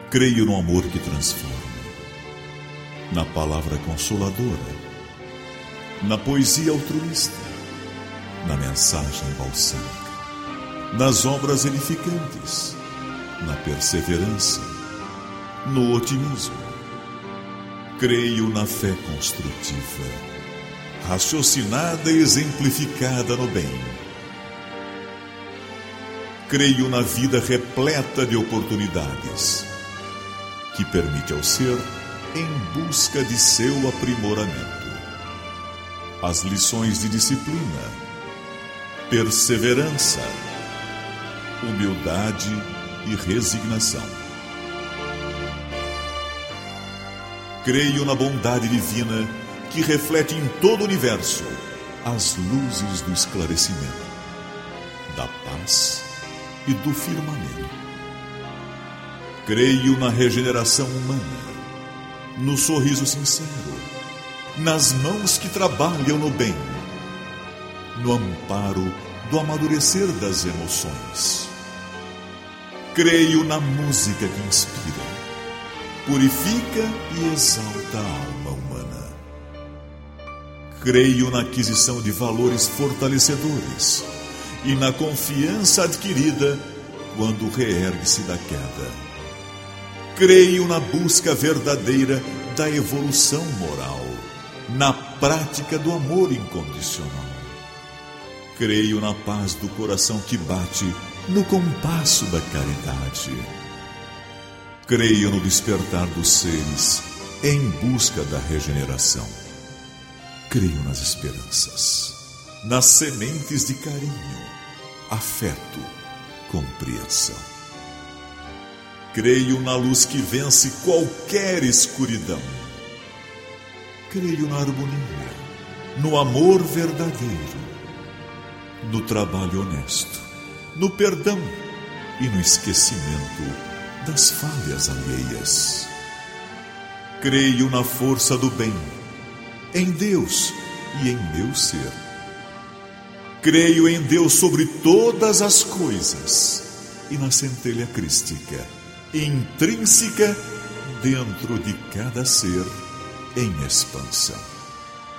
Creio no amor que transforma, na palavra consoladora, na poesia altruísta, na mensagem balsâmica, nas obras edificantes, na perseverança, no otimismo. Creio na fé construtiva, raciocinada e exemplificada no bem. Creio na vida repleta de oportunidades, que permite ao ser em busca de seu aprimoramento. As lições de disciplina, perseverança, humildade e resignação. Creio na bondade divina que reflete em todo o universo as luzes do esclarecimento, da paz e do firmamento. Creio na regeneração humana, no sorriso sincero, nas mãos que trabalham no bem, no amparo do amadurecer das emoções. Creio na música que inspira, purifica e exalta a alma humana. Creio na aquisição de valores fortalecedores e na confiança adquirida quando reergue-se da queda. Creio na busca verdadeira da evolução moral, na prática do amor incondicional. Creio na paz do coração que bate no compasso da caridade. Creio no despertar dos seres em busca da regeneração. Creio nas esperanças, nas sementes de carinho, afeto, compreensão. Creio na luz que vence qualquer escuridão. Creio na harmonia, no amor verdadeiro, no trabalho honesto, no perdão e no esquecimento das falhas alheias. Creio na força do bem, em Deus e em meu ser. Creio em Deus sobre todas as coisas e na centelha crística, intrínseca dentro de cada ser em expansão.